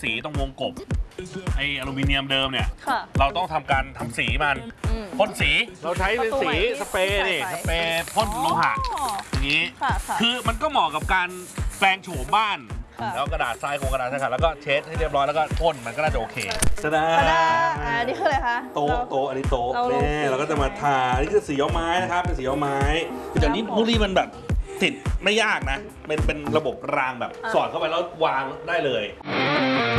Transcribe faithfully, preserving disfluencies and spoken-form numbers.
สีตรงวงกบไออลูมิเนียมเดิมเนี่ยเราต้องทำการทำสีมันพ่นสีเราใช้เป็นสีสเปรย์นี่สเปรย์พ่นโลหะอย่างนี้คือมันก็เหมาะกับการแปลงโฉมบ้านแล้วกระดาษทรายคงกระดาษทรายค่ะแล้วก็เช็ดให้เรียบร้อยแล้วก็พ่นมันก็น่าจะโอเคตะดาอันนี้คืออะไรคะโต๊ะโต๊ะอันนี้โต๊ะนี่เราก็จะมาทานี่คือสีย้อมไม้นะครับเป็นสีย้อมไม้คือจากนี้พวกนี้มันแบบติดไม่ยากนะเป็นเป็นระบบรางแบบสอดเข้าไปแล้ววางได้เลย